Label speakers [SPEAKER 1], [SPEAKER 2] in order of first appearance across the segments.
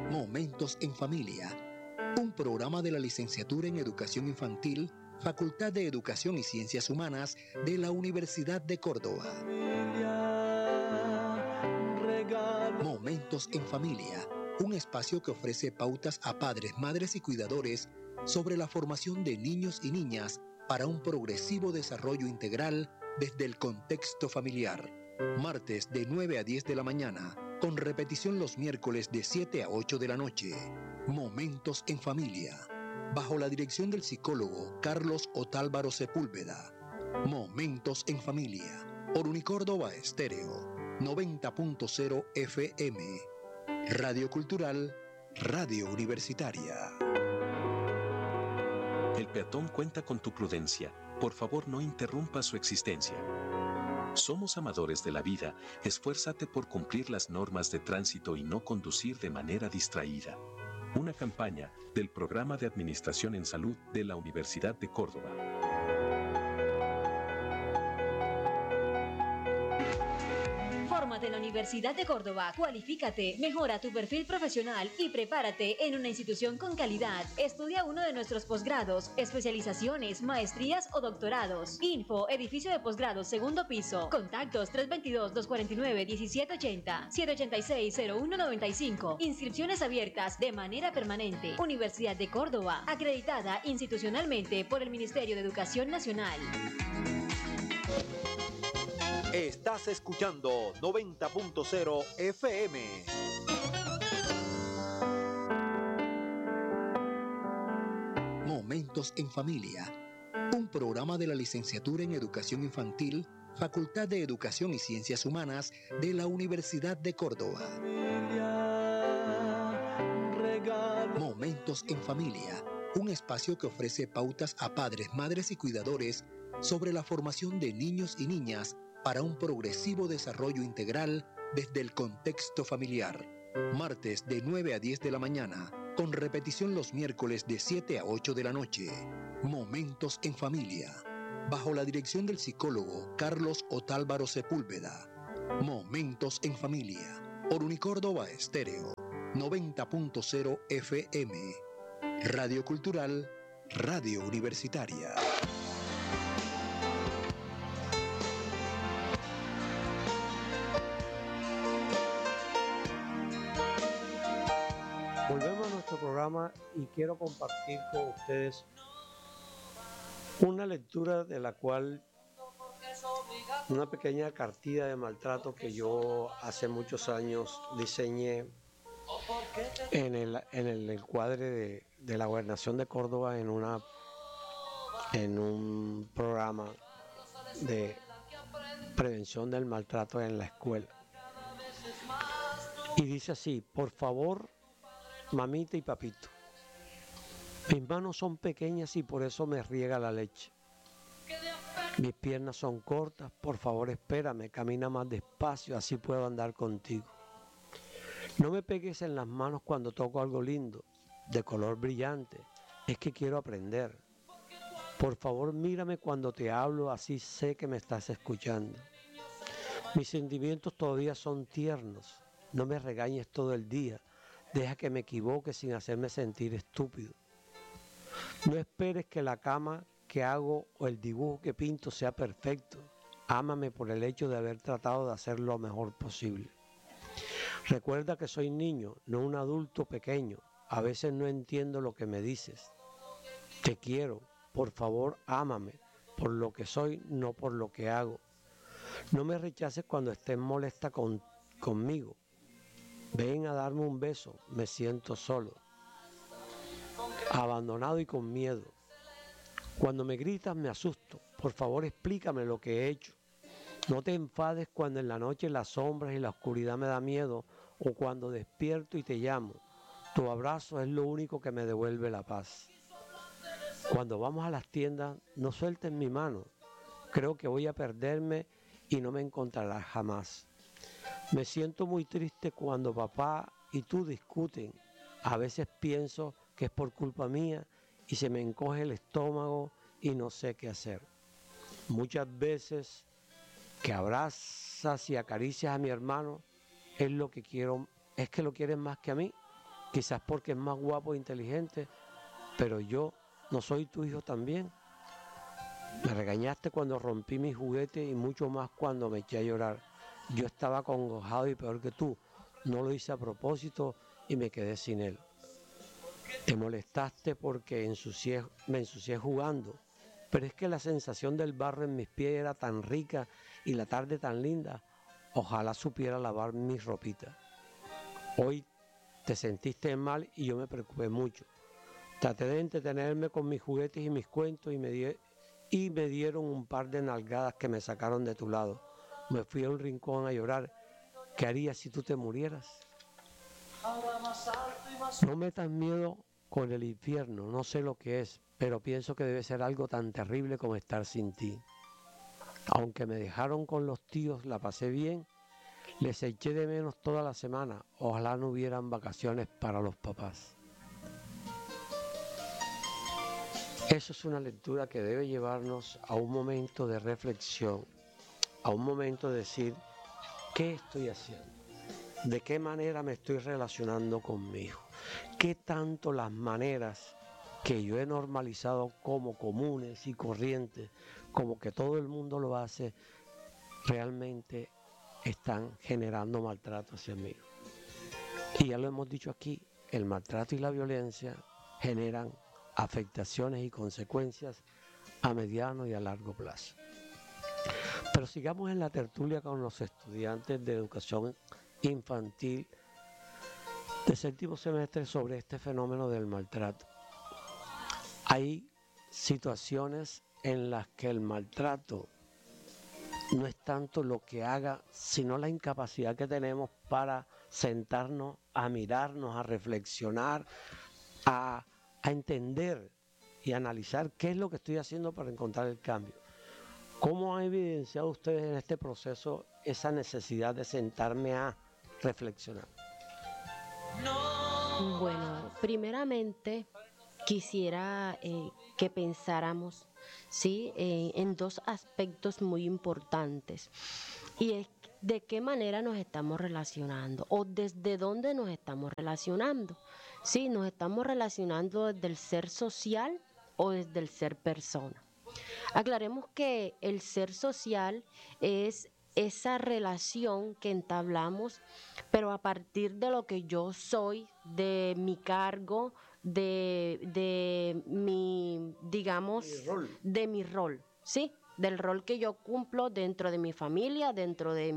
[SPEAKER 1] Momentos en Familia, un programa de la Licenciatura en Educación Infantil, Facultad de Educación y Ciencias Humanas de la Universidad de Córdoba. Momentos en Familia, un espacio que ofrece pautas a padres, madres y cuidadores sobre la formación de niños y niñas para un progresivo desarrollo integral desde el contexto familiar. Martes de 9 a 10 de la mañana, con repetición los miércoles de 7 a 8 de la noche. Momentos en Familia, bajo la dirección del psicólogo Carlos Otálvaro Sepúlveda. Momentos en Familia, por Unicórdoba Estéreo, 90.0 FM. Radio Cultural, Radio Universitaria.
[SPEAKER 2] El peatón cuenta con tu prudencia. Por favor, no interrumpa su existencia. Somos amadores de la vida. Esfuérzate por cumplir las normas de tránsito y no conducir de manera distraída. Una campaña del Programa de Administración en Salud de la Universidad de Córdoba.
[SPEAKER 3] Fórmate en la Universidad de Córdoba, cualifícate, mejora tu perfil profesional y prepárate en una institución con calidad. Estudia uno de nuestros posgrados, especializaciones, maestrías o doctorados. Info, edificio de posgrados, segundo piso. Contactos 322-249-1780, 786-0195. Inscripciones abiertas de manera permanente. Universidad de Córdoba, acreditada institucionalmente por el Ministerio de Educación Nacional.
[SPEAKER 4] Estás escuchando 90.0 FM.
[SPEAKER 1] Momentos en Familia, un programa de la Licenciatura en Educación Infantil, Facultad de Educación y Ciencias Humanas de la Universidad de Córdoba. Momentos en Familia, un espacio que ofrece pautas a padres, madres y cuidadores sobre la formación de niños y niñas para un progresivo desarrollo integral desde el contexto familiar. Martes de 9 a 10 de la mañana, con repetición los miércoles de 7 a 8 de la noche. Momentos en Familia, bajo la dirección del psicólogo Carlos Otálvaro Sepúlveda. Momentos en Familia, por Unicórdoba Estéreo, 90.0 FM. Radio Cultural, Radio Universitaria.
[SPEAKER 5] Volvemos a nuestro programa y quiero compartir con ustedes una lectura de la cual, una pequeña cartilla de maltrato que yo hace muchos años diseñé en el encuadre de la Gobernación de Córdoba en un programa de prevención del maltrato en la escuela. Y dice así: por favor, mamita y papito, mis manos son pequeñas y por eso me riega la leche. Mis piernas son cortas, por favor espérame, camina más despacio, así puedo andar contigo. No me pegues en las manos cuando toco algo lindo, de color brillante, es que quiero aprender. Por favor mírame cuando te hablo, así sé que me estás escuchando. Mis sentimientos todavía son tiernos, no me regañes todo el día. Deja que me equivoque sin hacerme sentir estúpido. No esperes que la cama que hago o el dibujo que pinto sea perfecto. Ámame por el hecho de haber tratado de hacer lo mejor posible. Recuerda que soy niño, no un adulto pequeño. A veces no entiendo lo que me dices. Te quiero, por favor ámame por lo que soy, no por lo que hago. No me rechaces cuando estés molesta conmigo. Ven a darme un beso, me siento solo, abandonado y con miedo. Cuando me gritas me asusto, por favor explícame lo que he hecho. No te enfades cuando en la noche las sombras y la oscuridad me da miedo o cuando despierto y te llamo. Tu abrazo es lo único que me devuelve la paz. Cuando vamos a las tiendas, no sueltes mi mano. Creo que voy a perderme y no me encontrarás jamás. Me siento muy triste cuando papá y tú discuten. A veces pienso que es por culpa mía y se me encoge el estómago y no sé qué hacer. Muchas veces que abrazas y acaricias a mi hermano es que lo quieres más que a mí. quizás porque es más guapo e inteligente, pero yo no soy tu hijo también. Me regañaste cuando rompí mis juguetes y mucho más cuando me eché a llorar. Yo estaba acongojado y peor que tú. No lo hice a propósito y me quedé sin él. Te molestaste porque me ensucié jugando. Pero es que la sensación del barro en mis pies era tan rica y la tarde tan linda. Ojalá supiera lavar mis ropitas. Hoy te sentiste mal y yo me preocupé mucho. Traté de entretenerme con mis juguetes y mis cuentos y me dieron un par de nalgadas que me sacaron de tu lado. Me fui a un rincón a llorar. ¿Qué harías si tú te murieras? No metas miedo con el infierno, no sé lo que es, pero pienso que debe ser algo tan terrible como estar sin ti. Aunque me dejaron con los tíos, la pasé bien, les eché de menos toda la semana. Ojalá no hubieran vacaciones para los papás. Eso es una lectura que debe llevarnos a un momento de reflexión, a un momento de decir, ¿qué estoy haciendo? ¿De qué manera me estoy relacionando con mi hijo? ¿Qué tanto las maneras que yo he normalizado como comunes y corrientes, como que todo el mundo lo hace, realmente están generando maltrato hacia mí? Y ya lo hemos dicho aquí, el maltrato y la violencia generan afectaciones y consecuencias a mediano y a largo plazo. Pero sigamos en la tertulia con los estudiantes de educación infantil de séptimo semestre sobre este fenómeno del maltrato. Hay situaciones en las que el maltrato no es tanto lo que haga, sino la incapacidad que tenemos para sentarnos, a mirarnos, a reflexionar, a entender y analizar qué es lo que estoy haciendo para encontrar el cambio. ¿Cómo han evidenciado ustedes en este proceso esa necesidad de sentarme a reflexionar?
[SPEAKER 6] Bueno, primeramente quisiera que pensáramos, ¿sí? En dos aspectos muy importantes. Y es de qué manera nos estamos relacionando o desde dónde nos estamos relacionando. Sí, nos estamos relacionando desde el ser social o desde el ser persona. Aclaremos que el ser social es esa relación que entablamos, pero a partir de lo que yo soy, de mi cargo, de mi, digamos, de mi rol, ¿sí? Del rol que yo cumplo dentro de mi familia, dentro de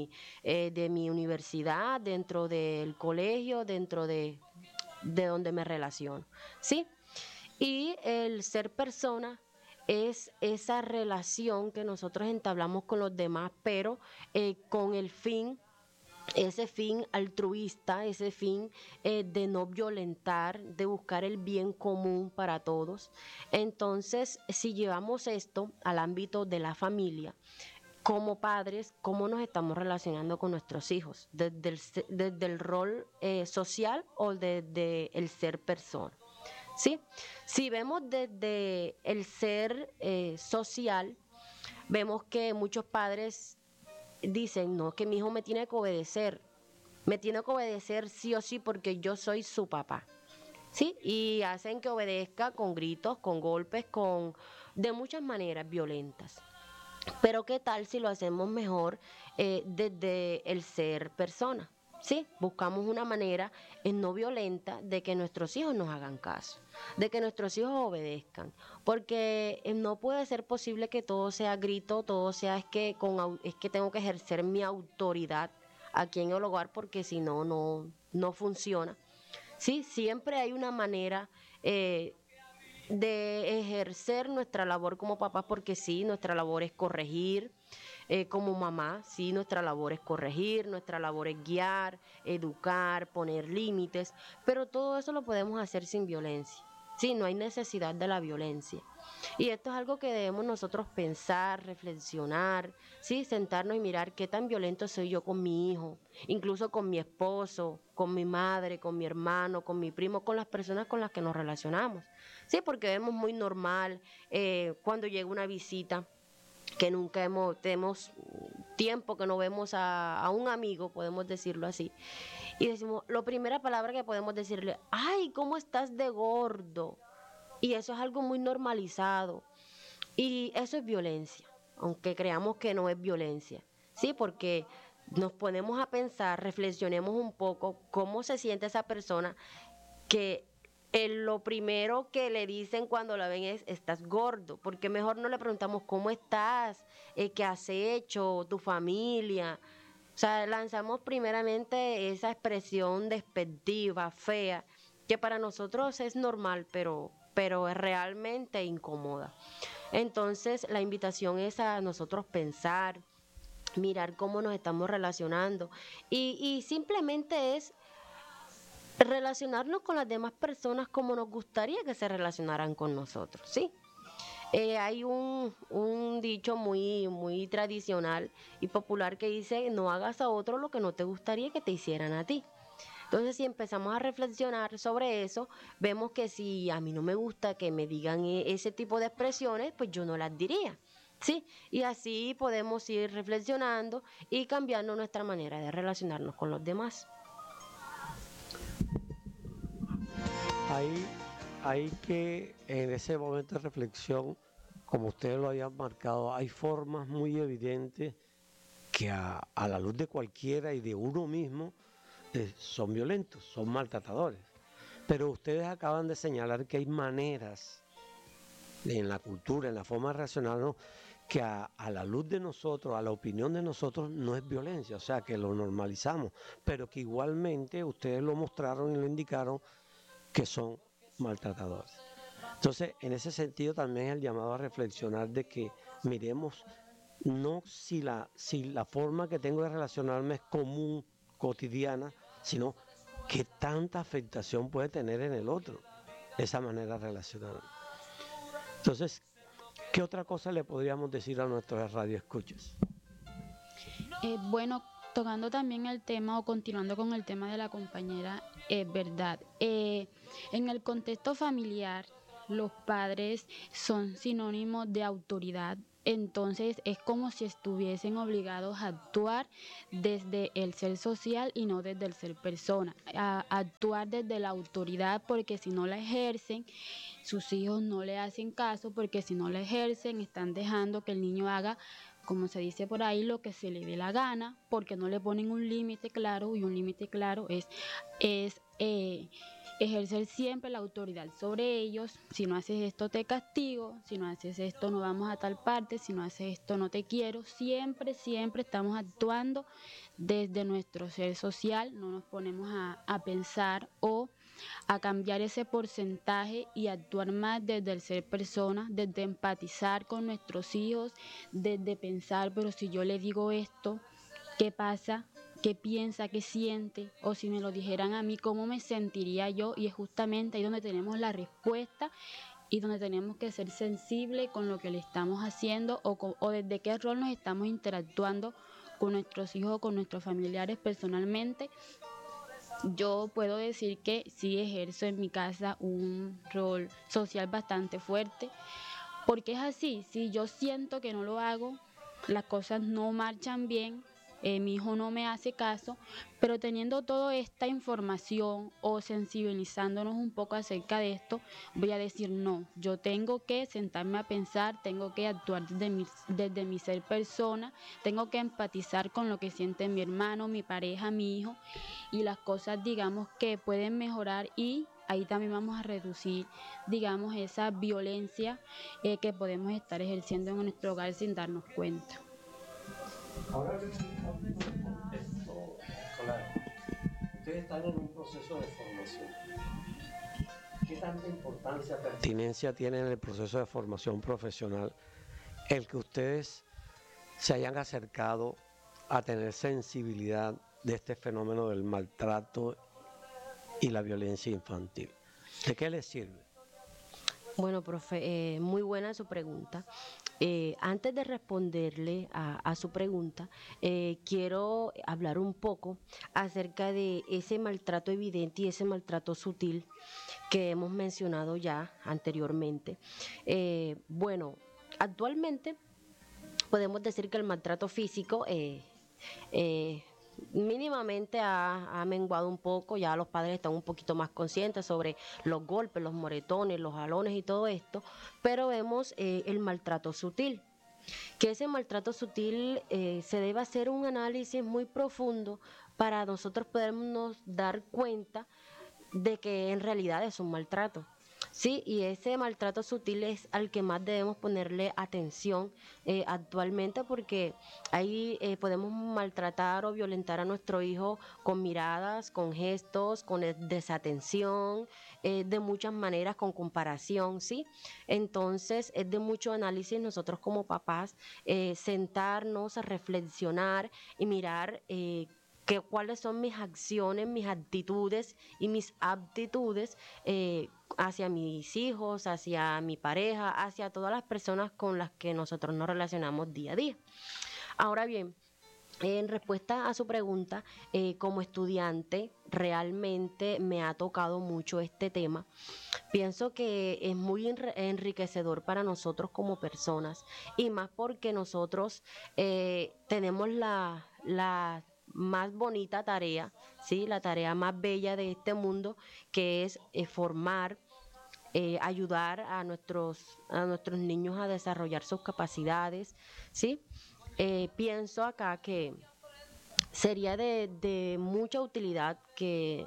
[SPEAKER 6] mi universidad, dentro del colegio, dentro de donde me relaciono, ¿sí? Y el ser persona es esa relación que nosotros entablamos con los demás, pero con el fin, ese fin altruista, ese fin de no violentar, de buscar el bien común para todos. Entonces, si llevamos esto al ámbito de la familia, como padres, ¿cómo nos estamos relacionando con nuestros hijos? Desde el rol social o desde el ser persona. ¿Sí? Si vemos desde el ser social, vemos que muchos padres dicen, no, que mi hijo me tiene que obedecer sí o sí porque yo soy su papá. ¿Sí? Y hacen que obedezca con gritos, con golpes, de muchas maneras violentas. Pero ¿qué tal si lo hacemos mejor desde el ser persona? ¿Sí? Buscamos una manera no violenta de que nuestros hijos nos hagan caso, de que nuestros hijos obedezcan, porque no puede ser posible que todo sea grito, todo sea es que tengo que ejercer mi autoridad aquí en el hogar, porque si no, no funciona. Sí, siempre hay una manera de ejercer nuestra labor como papás, porque sí, nuestra labor es corregir. Como mamá, sí, nuestra labor es corregir, nuestra labor es guiar, educar, poner límites, pero todo eso lo podemos hacer sin violencia. Sí, no hay necesidad de la violencia. Y esto es algo que debemos nosotros pensar, reflexionar, sí, sentarnos y mirar qué tan violento soy yo con mi hijo, incluso con mi esposo, con mi madre, con mi hermano, con mi primo, con las personas con las que nos relacionamos. Sí, porque vemos muy normal cuando llega una visita que nunca tenemos tiempo que no vemos a un amigo, podemos decirlo así, y decimos, la primera palabra que podemos decirle, ay, ¿cómo estás de gordo? Y eso es algo muy normalizado, y eso es violencia, aunque creamos que no es violencia, ¿sí? Porque nos ponemos a pensar, reflexionemos un poco cómo se siente esa persona que lo primero que le dicen cuando la ven es, estás gordo, porque mejor no le preguntamos cómo estás, qué has hecho, tu familia. O sea, lanzamos primeramente esa expresión despectiva, fea, que para nosotros es normal, pero es realmente incómoda. Entonces, la invitación es a nosotros pensar, mirar cómo nos estamos relacionando y simplemente es relacionarnos con las demás personas como nos gustaría que se relacionaran con nosotros, ¿sí? Hay un dicho muy tradicional y popular que dice, no hagas a otro lo que no te gustaría que te hicieran a ti. Entonces, si empezamos a reflexionar sobre eso, vemos que si a mí no me gusta que me digan ese tipo de expresiones, pues yo no las diría, ¿sí? Y así podemos ir reflexionando y cambiando nuestra manera de relacionarnos con los demás.
[SPEAKER 5] Hay que en ese momento de reflexión, como ustedes lo habían marcado, hay formas muy evidentes que a la luz de cualquiera y de uno mismo son violentos, son maltratadores. Pero ustedes acaban de señalar que hay maneras en la cultura, en la forma de relacionarnos, que a la luz de nosotros, a la opinión de nosotros, no es violencia, o sea, que lo normalizamos, pero que igualmente ustedes lo mostraron y lo indicaron que son maltratadores. Entonces, en ese sentido también es el llamado a reflexionar de que miremos no si la forma que tengo de relacionarme es común, cotidiana, sino qué tanta afectación puede tener en el otro esa manera de relacionarme. Entonces, ¿qué otra cosa le podríamos decir a nuestros radioescuchas?
[SPEAKER 7] Bueno, tocando también el tema o continuando con el tema de la compañera, es verdad. En el contexto familiar, los padres son sinónimos de autoridad. Entonces es como si estuviesen obligados a actuar desde el ser social y no desde el ser persona, a actuar desde la autoridad, porque si no la ejercen, sus hijos no le hacen caso, porque si no la ejercen están dejando que el niño haga, como se dice por ahí, lo que se le dé la gana, porque no le ponen un límite claro, y un límite claro es ejercer siempre la autoridad sobre ellos. Si no haces esto te castigo, si no haces esto no vamos a tal parte, si no haces esto no te quiero. Siempre estamos actuando desde nuestro ser social, no nos ponemos a pensar o a cambiar ese porcentaje y actuar más desde el ser persona, desde empatizar con nuestros hijos, desde pensar, pero si yo le digo esto, ¿qué pasa? ¿Qué piensa? ¿Qué siente? O si me lo dijeran a mí, ¿cómo me sentiría yo? Y es justamente ahí donde tenemos la respuesta y donde tenemos que ser sensibles con lo que le estamos haciendo o desde qué rol nos estamos interactuando con nuestros hijos o con nuestros familiares. Personalmente, yo puedo decir que sí ejerzo en mi casa un rol social bastante fuerte, porque es así, si yo siento que no lo hago, las cosas no marchan bien, mi hijo no me hace caso, pero teniendo toda esta información o sensibilizándonos un poco acerca de esto, voy a decir no, yo tengo que sentarme a pensar, tengo que actuar desde mi ser persona, tengo que empatizar con lo que siente mi hermano, mi pareja, mi hijo, y las cosas, digamos, que pueden mejorar, y ahí también vamos a reducir, digamos, esa violencia que podemos estar ejerciendo en nuestro hogar sin darnos cuenta.
[SPEAKER 5] Ahora que estamos en un contexto escolar, ustedes están en un proceso de formación. ¿Qué tanta importancia, pertinencia tiene en el proceso de formación profesional el que ustedes se hayan acercado a tener sensibilidad de este fenómeno del maltrato y la violencia infantil? ¿De qué les sirve?
[SPEAKER 6] Bueno, profe, muy buena su pregunta. Antes de responderle a su pregunta, quiero hablar un poco acerca de ese maltrato evidente y ese maltrato sutil que hemos mencionado ya anteriormente. Bueno, actualmente podemos decir que el maltrato físico mínimamente ha menguado un poco. Ya los padres están un poquito más conscientes sobre los golpes, los moretones, los jalones y todo esto, pero vemos el maltrato sutil. Que ese maltrato sutil se debe hacer un análisis muy profundo para nosotros podernos dar cuenta de que en realidad es un maltrato. Sí, y ese maltrato sutil es al que más debemos ponerle atención actualmente, porque ahí podemos maltratar o violentar a nuestro hijo con miradas, con gestos, con desatención, de muchas maneras, con comparación, ¿sí? Entonces es de mucho análisis nosotros como papás sentarnos a reflexionar y mirar cuáles son mis acciones, mis actitudes y mis aptitudes hacia mis hijos, hacia mi pareja, hacia todas las personas con las que nosotros nos relacionamos día a día. Ahora bien, en respuesta a su pregunta, como estudiante realmente me ha tocado mucho este tema. Pienso que es muy enriquecedor para nosotros como personas, y más porque nosotros tenemos la más bonita tarea, ¿sí? La tarea más bella de este mundo, que es formar, ayudar a nuestros niños a desarrollar sus capacidades, ¿sí? Pienso acá que sería de mucha utilidad que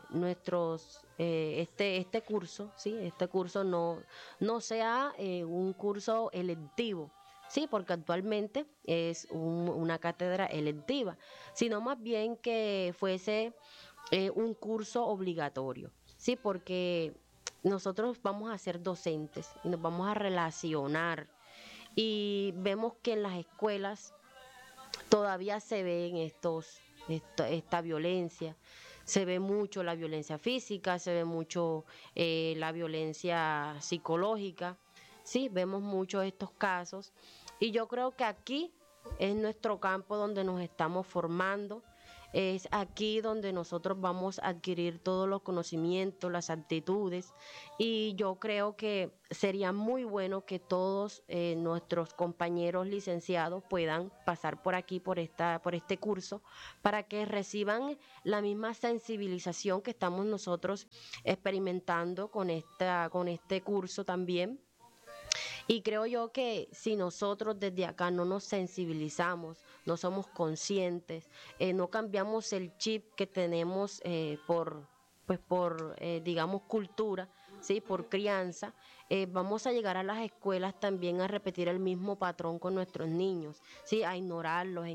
[SPEAKER 6] este curso, ¿sí? Este curso no sea un curso electivo, sí, porque actualmente es una cátedra electiva, sino más bien que fuese un curso obligatorio, sí, porque nosotros vamos a ser docentes y nos vamos a relacionar, y vemos que en las escuelas todavía se ven esta violencia. Se ve mucho la violencia física, se ve mucho la violencia psicológica, sí, vemos mucho estos casos, y yo creo que aquí es nuestro campo donde nos estamos formando. Es aquí donde nosotros vamos a adquirir todos los conocimientos, las aptitudes, y yo creo que sería muy bueno que todos nuestros compañeros licenciados puedan pasar por aquí, por este curso, para que reciban la misma sensibilización que estamos nosotros experimentando con este curso también. Y creo yo que si nosotros desde acá no nos sensibilizamos, no somos conscientes, no cambiamos el chip que tenemos por digamos, cultura, ¿sí? Por crianza, vamos a llegar a las escuelas también a repetir el mismo patrón con nuestros niños, ¿sí? A ignorarlos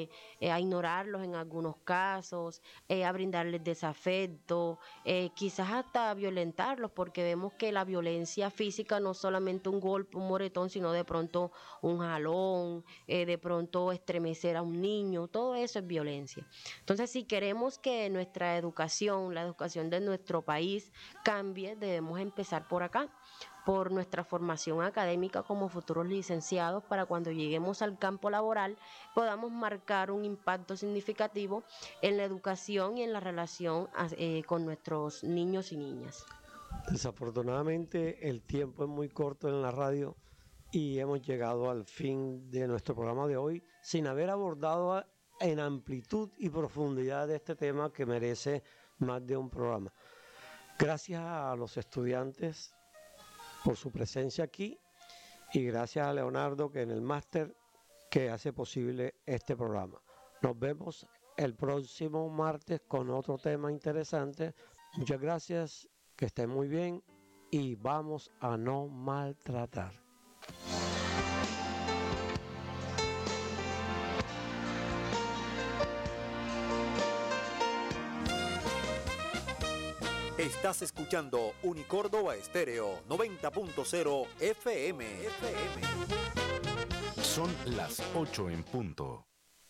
[SPEAKER 6] en algunos casos, a brindarles desafecto, quizás hasta violentarlos, porque vemos que la violencia física no es solamente un golpe, un moretón, sino de pronto un jalón, de pronto estremecer a un niño, todo eso es violencia. Entonces, si queremos que nuestra educación, la educación de nuestro país cambie, debemos empezar por acá, por nuestra formación académica como futuros licenciados, para cuando lleguemos al campo laboral podamos marcar un impacto significativo en la educación y en la relación con nuestros niños y niñas.
[SPEAKER 5] Desafortunadamente el tiempo es muy corto en la radio y hemos llegado al fin de nuestro programa de hoy sin haber abordado en amplitud y profundidad de este tema que merece más de un programa. Gracias a los estudiantes por su presencia aquí, y gracias a Leonardo, que en el máster que hace posible este programa. Nos vemos el próximo martes con otro tema interesante. Muchas gracias, que estén muy bien y vamos a no maltratar.
[SPEAKER 4] Estás escuchando Unicórdoba Estéreo 90.0 FM.
[SPEAKER 8] Son las 8 en punto.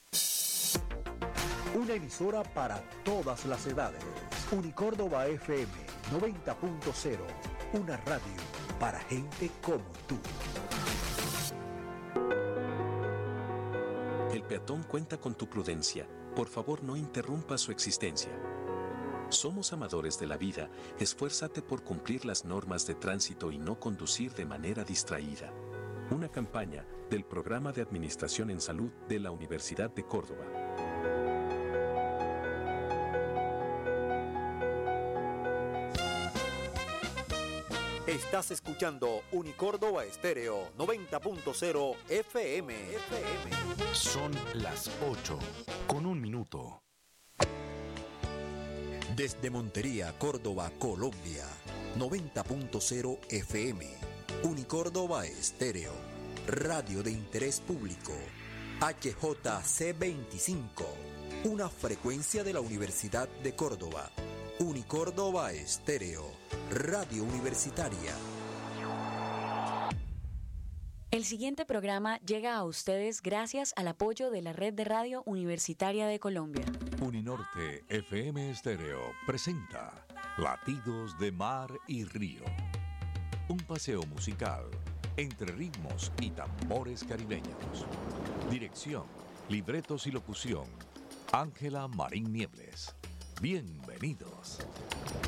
[SPEAKER 1] Una emisora para todas las edades. Unicórdoba FM 90.0. Una radio para gente como tú.
[SPEAKER 2] El peatón cuenta con tu prudencia. Por favor, no interrumpa su existencia. Somos amadores de la vida, esfuérzate por cumplir las normas de tránsito y no conducir de manera distraída. Una campaña del Programa de Administración en Salud de la Universidad de Córdoba.
[SPEAKER 4] Estás escuchando Unicórdoba Estéreo 90.0 FM.
[SPEAKER 8] Son las 8:01.
[SPEAKER 1] Desde Montería, Córdoba, Colombia, 90.0 FM. Unicórdoba Estéreo, radio de interés público. HJC25, una frecuencia de la Universidad de Córdoba. Unicórdoba Estéreo, radio universitaria.
[SPEAKER 9] El siguiente programa llega a ustedes gracias al apoyo de la Red de Radio Universitaria de Colombia.
[SPEAKER 8] Uninorte FM Estéreo presenta Latidos de Mar y Río. Un paseo musical entre ritmos y tambores caribeños. Dirección, libretos y locución, Ángela Marín Niebles. Bienvenidos.